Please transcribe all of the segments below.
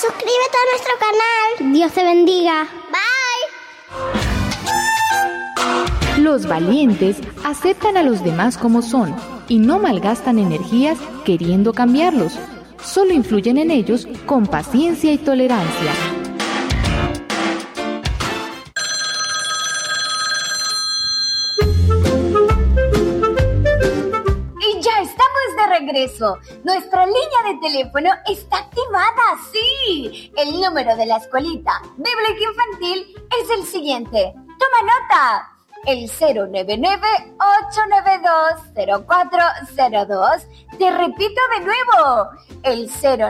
suscríbete a nuestro canal. Dios te bendiga. Bye. Los valientes aceptan a los demás como son y no malgastan energías queriendo cambiarlos. Solo influyen en ellos con paciencia y tolerancia. Regreso. Nuestra línea de teléfono está activada, sí. El número de la escuelita bíblica infantil es el siguiente. Toma nota. El 099-892-0402. Te repito de nuevo. El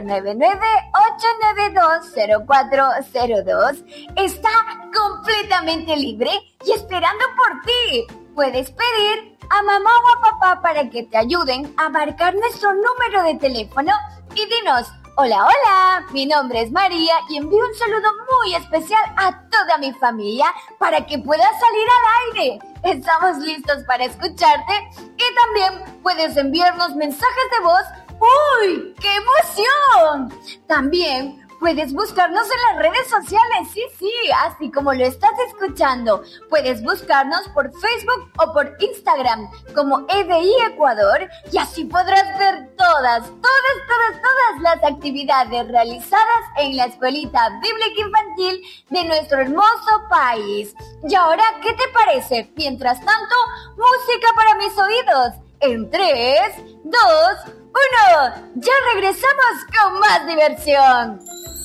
099-892-0402 está completamente libre y esperando por ti. Puedes pedir a mamá o a papá para que te ayuden a marcar nuestro número de teléfono y dinos: hola, hola, mi nombre es María y envío un saludo muy especial a toda mi familia para que puedas salir al aire. Estamos listos para escucharte y también puedes enviarnos mensajes de voz. ¡Uy, qué emoción! También puedes buscarnos en las redes sociales, sí, así como lo estás escuchando. Puedes buscarnos por Facebook o por Instagram como EDI Ecuador y así podrás ver todas las actividades realizadas en la escuelita bíblica infantil de nuestro hermoso país. Y ahora, ¿qué te parece? Mientras tanto, música para mis oídos. En 3, 2, 1, ya regresamos con más diversión.